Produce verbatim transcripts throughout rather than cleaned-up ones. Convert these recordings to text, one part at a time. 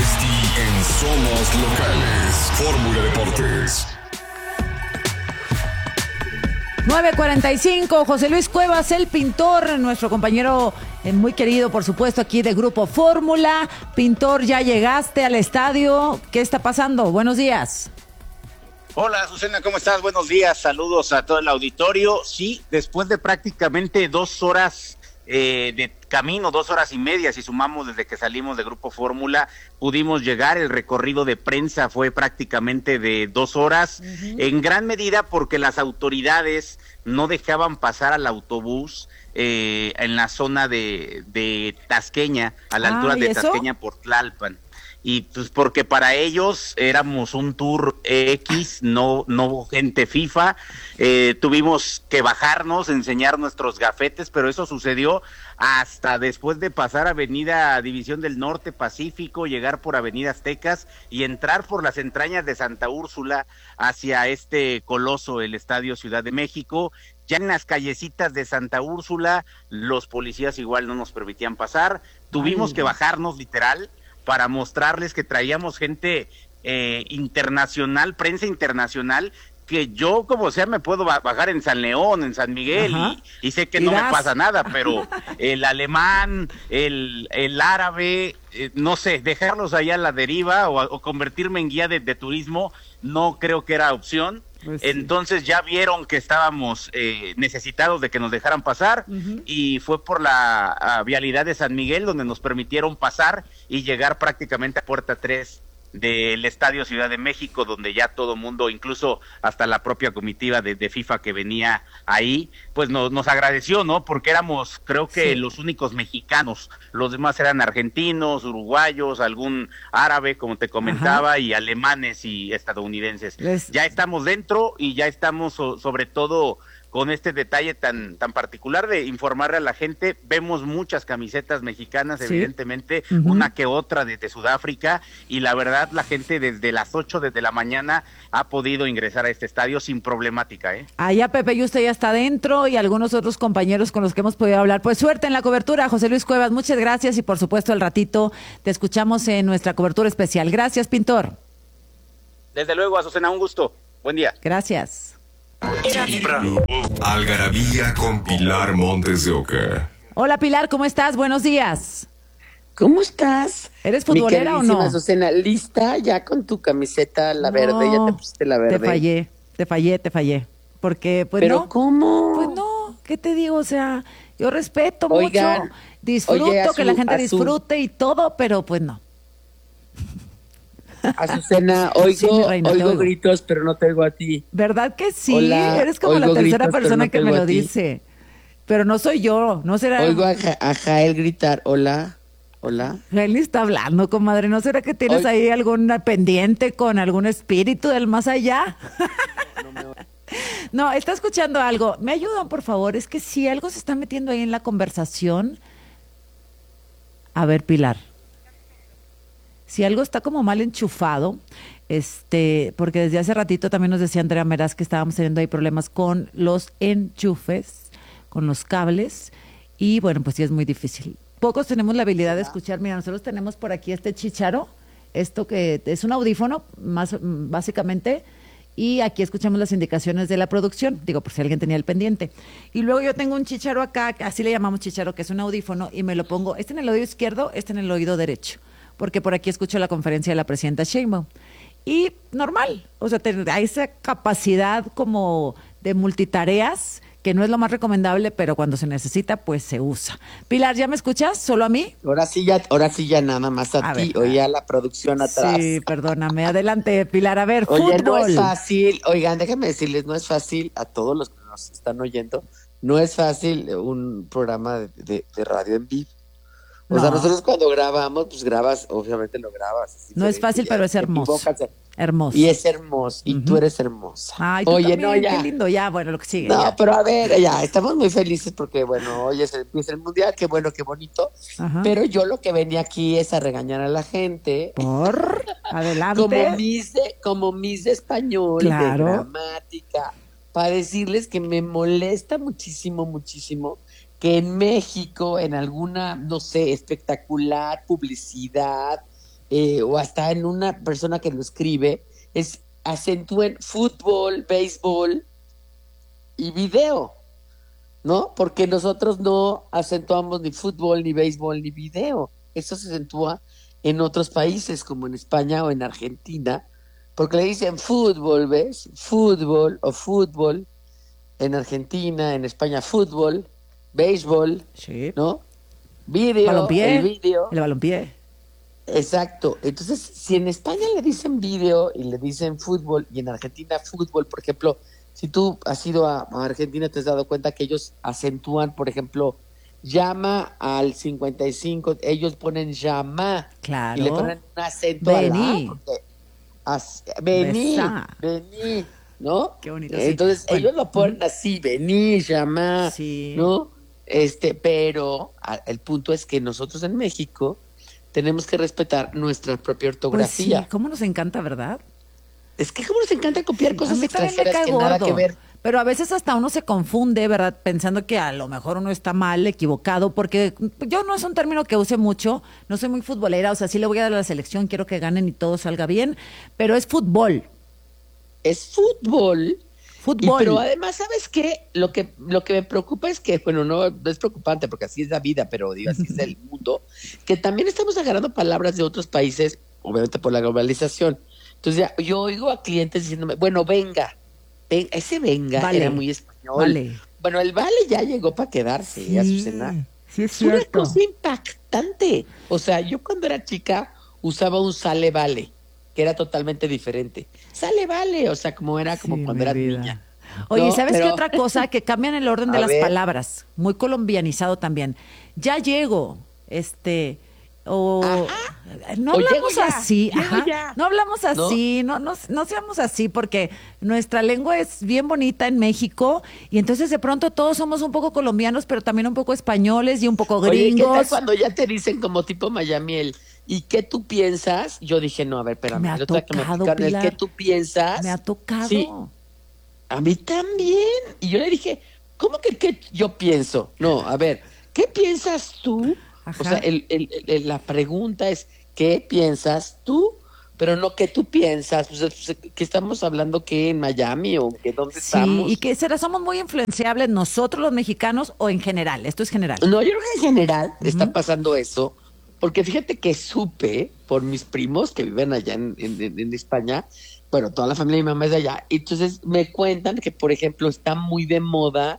Esti en Somos Locales. Fórmula Deportes. nueve cuarenta y cinco, José Luis Cuevas, el pintor, nuestro compañero eh, muy querido, por supuesto, aquí de Grupo Fórmula. Pintor, ya llegaste al estadio. ¿Qué está pasando? Buenos días. Hola, Susana, ¿cómo estás? Buenos días, saludos a todo el auditorio. Sí, después de prácticamente dos horas eh, de camino, dos horas y media, si sumamos desde que salimos de Grupo Fórmula, pudimos llegar. El recorrido de prensa fue prácticamente de dos horas, uh-huh. en gran medida porque las autoridades no dejaban pasar al autobús eh, en la zona de, de Tasqueña, a la ah, altura de eso? Tasqueña por Tlalpan. Y pues porque para ellos éramos un tour X, no no gente FIFA, eh, tuvimos que bajarnos, enseñar nuestros gafetes, pero eso sucedió hasta después de pasar Avenida División del Norte Pacífico, llegar por Avenida Aztecas y entrar por las entrañas de Santa Úrsula hacia este coloso, el Estadio Ciudad de México. Ya en las callecitas de Santa Úrsula, los policías igual no nos permitían pasar, tuvimos Ay. que bajarnos literal, para mostrarles que traíamos gente eh, internacional, prensa internacional, que yo como sea me puedo bajar en San León, en San Miguel, y, y sé que ¿Irás? no me pasa nada, pero el alemán, el, el árabe, eh, no sé, dejarlos allá a la deriva o, o convertirme en guía de, de turismo, no creo que era opción. Pues sí. Entonces ya vieron que estábamos eh, necesitados de que nos dejaran pasar, uh-huh. y fue por la uh, vialidad de San Miguel donde nos permitieron pasar y llegar prácticamente a puerta tres del Estadio Ciudad de México, donde ya todo mundo, incluso hasta la propia comitiva de, de FIFA que venía ahí, pues nos, nos agradeció, ¿no? Porque éramos, creo que sí. los únicos mexicanos, los demás eran argentinos, uruguayos, algún árabe, como te comentaba, Ajá. y alemanes y estadounidenses. Les... Ya estamos dentro y ya estamos so, sobre todo con este detalle tan tan particular de informarle a la gente. Vemos muchas camisetas mexicanas, sí. evidentemente, uh-huh. una que otra desde Sudáfrica, y la verdad la gente desde las ocho, desde la mañana, ha podido ingresar a este estadio sin problemática, ¿eh? Allá Pepe y usted ya está dentro, y algunos otros compañeros con los que hemos podido hablar. Pues suerte en la cobertura, José Luis Cuevas, muchas gracias, y por supuesto al ratito te escuchamos en nuestra cobertura especial. Gracias, pintor. Desde luego, Azucena, un gusto. Buen día. Gracias. Algarabía con Pilar Montes de Oca. Hola Pilar, ¿cómo estás? Buenos días. ¿Cómo estás? ¿Eres futbolera o no? Azucena, ¿lista ya con tu camiseta la no, verde? Ya te pusiste la verde. Te fallé, te fallé, te fallé. Porque, pues ¿Pero no. cómo? Pues no, ¿qué te digo? O sea, yo respeto Oigan, mucho, disfruto oye, su, que la gente disfrute su... y todo, pero pues no. Azucena, oigo, sí, reina, oigo, oigo gritos, pero no te oigo a ti. ¿Verdad que sí? Hola, eres como la tercera gritos, persona no que me lo dice. Pero no soy yo, no será. Oigo a, ja- a Jael gritar, hola, hola. Jael está hablando, comadre, ¿no será que tienes Oy... ahí algún pendiente con algún espíritu del más allá? No, me... no, está escuchando algo. ¿Me ayudan, por favor? Es que si algo se está metiendo ahí en la conversación. A ver, Pilar. Si algo está como mal enchufado, este, porque desde hace ratito también nos decía Andrea Meraz que estábamos teniendo ahí problemas con los enchufes, con los cables, y bueno, pues sí es muy difícil. Pocos tenemos la habilidad de escuchar. Mira, nosotros tenemos por aquí este chicharo, esto que es un audífono, más básicamente, y aquí escuchamos las indicaciones de la producción, digo, por si alguien tenía el pendiente. Y luego yo tengo un chicharo acá, así le llamamos chicharo, que es un audífono, y me lo pongo, este en el oído izquierdo, este en el oído derecho, porque por aquí escucho la conferencia de la presidenta Sheinbaum. Y normal, o sea, te, hay esa capacidad como de multitareas, que no es lo más recomendable, pero cuando se necesita, pues se usa. Pilar, ¿ya me escuchas? ¿Solo a mí? Ahora sí ya, ahora sí ya nada más a, a ti, ver, oye, a la producción atrás. Sí, perdóname, adelante, Pilar, a ver, oye, fútbol. No es fácil, oigan, déjenme decirles, no es fácil a todos los que nos están oyendo, no es fácil un programa de, de, de radio en vivo. O no. sea, nosotros cuando grabamos, pues grabas, obviamente lo grabas. No es fácil, pero es hermoso. Hermoso. Y es hermoso, y uh-huh. tú eres hermosa. Ay, tú Oye, también, no, ya. Qué lindo, ya, bueno, lo que sigue. No, ya. pero a ver, ya, estamos muy felices porque, bueno, hoy es el, es el mundial, qué bueno, qué bonito. Ajá. Pero yo lo que venía aquí es a regañar a la gente. Por, adelante. Como mis de, como mis de español, claro. de gramática, para decirles que me molesta muchísimo, muchísimo que en México, en alguna, no sé, espectacular publicidad, eh, o hasta en una persona que lo escribe, es acentúen fútbol, béisbol y video, ¿no? Porque nosotros no acentuamos ni fútbol, ni béisbol, ni video. Eso se acentúa en otros países, como en España o en Argentina, porque le dicen fútbol, ¿ves? Fútbol o fútbol. En Argentina, en España, fútbol, béisbol, Sí. ¿no? Video, Balompié. el video. El balompié. Exacto. Entonces, si en España le dicen video y le dicen fútbol, y en Argentina fútbol, por ejemplo, si tú has ido a, a Argentina, te has dado cuenta que ellos acentúan, por ejemplo, llama al cincuenta y cinco, ellos ponen llama Claro. y le ponen un acento a la Vení. A, porque as- vení, Besá. vení, ¿no? Qué bonito, sí. Entonces Bueno, ellos lo ponen así, vení, llama, Sí. ¿no? Este, pero a- el punto es que nosotros en México tenemos que respetar nuestra propia Pues sí, ortografía. cómo nos encanta, ¿verdad? Es que como nos encanta copiar A cosas mí también me extranjeras cae que nada gordo. que ver. Pero a veces hasta uno se confunde, ¿verdad? Pensando que a lo mejor uno está mal, equivocado, porque yo no es un término que use mucho, no soy muy futbolera, o sea, sí le voy a dar a la selección, quiero que ganen y todo salga bien, pero es fútbol, Es fútbol. fútbol. Y, pero además, ¿sabes qué? Lo que, lo que me preocupa es que, bueno, no, no es preocupante porque así es la vida, pero digo, así es el mundo, que también estamos agarrando palabras de otros países, obviamente por la globalización. Entonces ya, yo oigo a clientes diciéndome, bueno, venga, ven- ese venga Vale. era muy español. Vale. Bueno, el vale ya llegó para quedarse, ¿eh, Azucena? sí es Es una cosa impactante. O sea, yo cuando era chica usaba un sale vale, que era totalmente diferente. Sale vale, o sea, como era como Sí, cuando mi eras vida. niña. Oye, No, ¿sabes pero- qué otra cosa? Que cambian el orden de A las ver. palabras. Muy colombianizado también. Ya llego, este, o no O llego hablamos ya, así, llego ajá, ya. no hablamos así, no, no, no seamos así, porque nuestra lengua es bien bonita en México y entonces de pronto todos somos un poco colombianos, pero también un poco españoles y un poco Oye, ¿qué tal gringos. cuando ya te dicen como tipo Miami el ¿y qué tú piensas? Yo dije, no, a ver, espérame. Me ha el otro día que me tocado, explicaron el Pilar. ¿qué tú piensas? Me ha tocado. Sí, a mí también. Y yo le dije, ¿cómo que qué yo pienso? No, a ver, ¿qué piensas tú? Ajá. O sea, el, el- el- la pregunta es, ¿qué piensas tú? Pero no ¿qué tú piensas? O sea, pues, ¿qué estamos hablando? ¿Que en Miami o que dónde Sí, estamos? y que será, somos muy influenciables nosotros los mexicanos o en general, esto es general. No, yo creo que en general está pasando eso, porque fíjate que supe por mis primos que viven allá en, en- en- en España, bueno, toda la familia de mi mamá es de allá, y entonces me cuentan que, por ejemplo, está muy de moda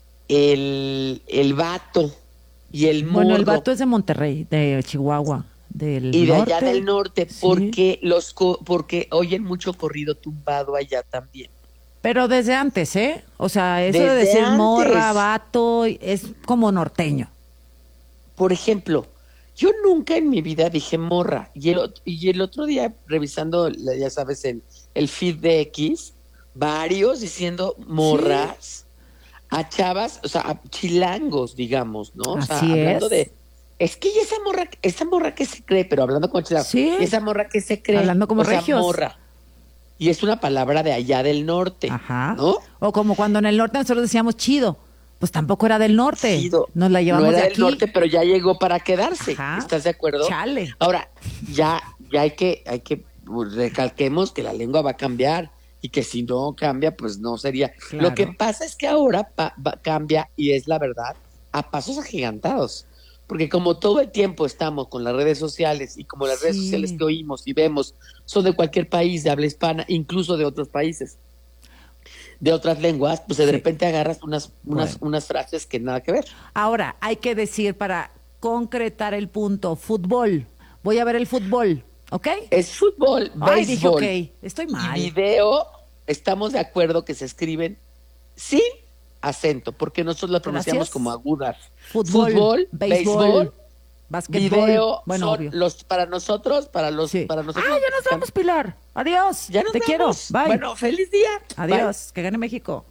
el, el vato y el morro. Bueno, el vato es de Monterrey, de Chihuahua, del y de norte. allá del norte, Sí. porque los co- porque oyen mucho corrido tumbado allá también. Pero desde antes, ¿eh? O sea, eso de Desde decir antes. morra, vato, es como norteño. Por ejemplo, yo nunca en mi vida dije morra. Y el, ot- y el otro día, revisando, la- ya sabes, el, el feed de X, varios diciendo morras a chavas, o sea, a chilangos, digamos, ¿no? O sea, Así hablando es. de. Es que y esa morra, esa morra que se cree, pero hablando como chilangos, Sí. esa morra que se cree. Hablando como o sea, regios. morra. Y es una palabra de allá del norte, Ajá. ¿no? O como cuando en el norte nosotros decíamos chido, pues tampoco era del norte. Chido. Nos la llevamos no era de del aquí. norte, pero ya llegó para quedarse. Ajá. ¿Estás de acuerdo? Chale. Ahora, ya, ya hay que, hay que recalquemos que la lengua va a cambiar y que si no cambia, pues no sería. Claro. Lo que pasa es que ahora pa- va- cambia y es la verdad a pasos agigantados. Porque como todo el tiempo estamos con las redes sociales y como las redes Sí. sociales que oímos y vemos son de cualquier país de habla hispana, incluso de otros países, de otras lenguas, pues de Sí. repente agarras unas, unas, Bueno. unas frases que nada que ver. Ahora, hay que decir para concretar el punto, fútbol. Voy a ver el fútbol, ¿ok? Es fútbol, Ay, dije, béisbol ok, estoy mal. y video, estamos de acuerdo que se escriben sin acento, porque nosotros las pronunciamos Gracias. como agudas. Fútbol, béisbol, béisbol, básquetbol. video, Bueno, son obvio. los para nosotros, para los Sí. para nosotros. Ah, ya nos vamos, Pilar. Adiós. Ya nos Te quiero. vamos. Bye. Bueno, feliz día. Adiós. Que gane México.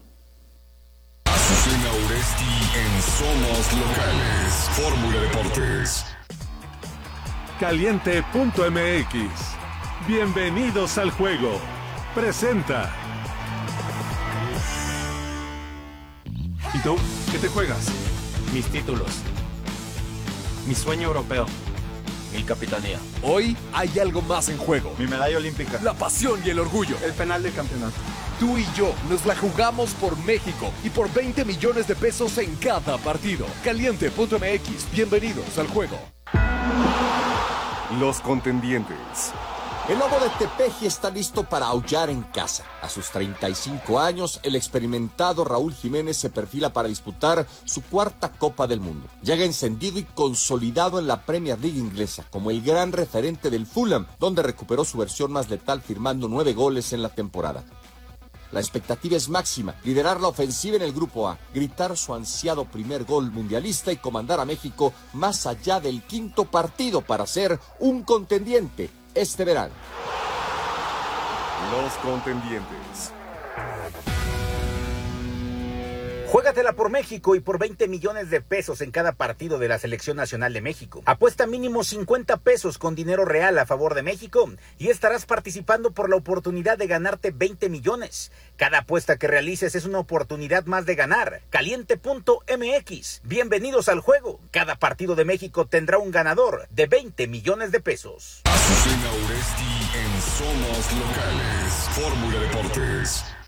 Azucena Oresti en Somos Locales. Fórmula Deportes. Caliente punto m x. Bienvenidos al juego. Presenta. ¿Y tú? ¿Qué te juegas? Mis títulos. Mi sueño europeo. Mi capitanía. Hoy hay algo más en juego. Mi medalla olímpica. La pasión y el orgullo. El penal del campeonato. Tú y yo nos la jugamos por México y por veinte millones de pesos en cada partido. Caliente punto m x. Bienvenidos al juego. Los contendientes. El lobo de Tepeji está listo para aullar en casa. A sus treinta y cinco años, el experimentado Raúl Jiménez se perfila para disputar su cuarta Copa del Mundo. Llega encendido y consolidado en la Premier League inglesa como el gran referente del Fulham, donde recuperó su versión más letal firmando nueve goles en la temporada. La expectativa es máxima, liderar la ofensiva en el Grupo A, gritar su ansiado primer gol mundialista y comandar a México más allá del quinto partido para ser un contendiente este verano. Los contendientes. Juégatela por México y por veinte millones de pesos en cada partido de la Selección Nacional de México. Apuesta mínimo cincuenta pesos con dinero real a favor de México y estarás participando por la oportunidad de ganarte veinte millones. Cada apuesta que realices es una oportunidad más de ganar. Caliente punto m x. Bienvenidos al juego. Cada partido de México tendrá un ganador de veinte millones de pesos. Azucena Oresti en Somos Locales. Fórmula Deportes.